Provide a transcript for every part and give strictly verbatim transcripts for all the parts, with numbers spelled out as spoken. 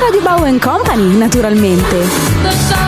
Radio Bau and Company, naturalmente.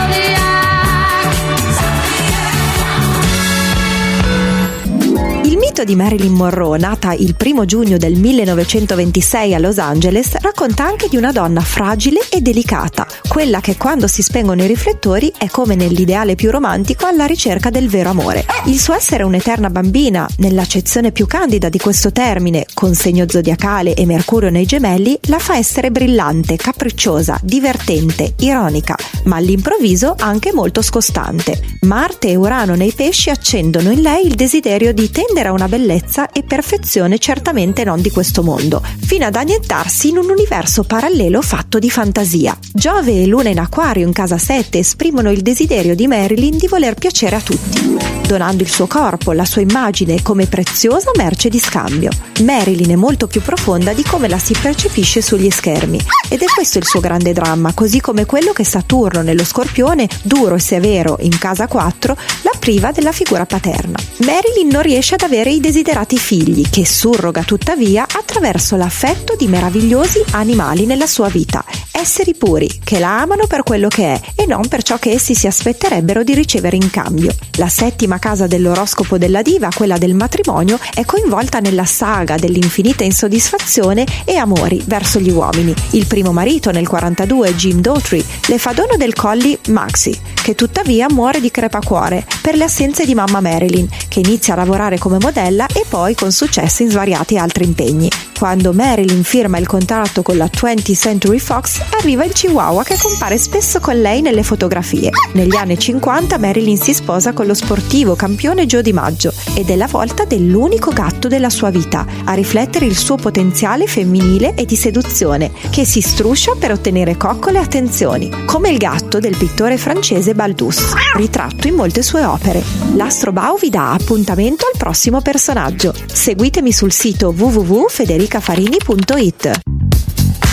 Il mito di Marilyn Monroe, nata il primo giugno del millenovecentoventisei a Los Angeles, racconta anche di una donna fragile e delicata, quella che quando si spengono i riflettori è come nell'ideale più romantico alla ricerca del vero amore. Il suo essere un'eterna bambina, nell'accezione più candida di questo termine, con segno zodiacale e Mercurio nei gemelli, la fa essere brillante, capricciosa, divertente, ironica, ma all'improvviso anche molto scostante. Marte e Urano nei pesci accendono in lei il desiderio di tendere a una bellezza e perfezione certamente non di questo mondo, fino ad annientarsi in un universo parallelo fatto di fantasia. Giove e Luna in Acquario in casa sette esprimono il desiderio di Marilyn di voler piacere a tutti, donando il suo corpo, la sua immagine come preziosa merce di scambio. Marilyn è molto più profonda di come la si percepisce sugli schermi, ed è questo il suo grande dramma, così come quello che Saturno nello Scorpione, duro e severo in casa quattro, la priva della figura paterna. Marilyn non riesce ad avere i desiderati figli, che surroga tuttavia attraverso l'affetto di meravigliosi animali nella sua vita, esseri puri che la amano per quello che è e non per ciò che essi si aspetterebbero di ricevere in cambio. La settima casa dell'oroscopo della diva, quella del matrimonio, è coinvolta nella saga dell'infinita insoddisfazione e amori verso gli uomini. Il primo marito nel quarantadue, Jim Daughtry, le fa dono del collie Maxie, che tuttavia muore di crepacuore per le assenze di mamma Marilyn, che inizia a lavorare come modella e poi con successo in svariati altri impegni. Quando Marilyn firma il contratto con la twentieth Century Fox, arriva il Chihuahua che compare spesso con lei nelle fotografie. Negli anni cinquanta Marilyn si sposa con lo sportivo campione Joe DiMaggio ed è la volta dell'unico gatto della sua vita a riflettere il suo potenziale femminile e di seduzione, che si struscia per ottenere coccole e attenzioni, come il gatto del pittore francese Baldus, ritratto in molte sue opere. L'Astro Bau vi dà appuntamento al prossimo personaggio. Seguitemi sul sito w w w punto federica farini punto it.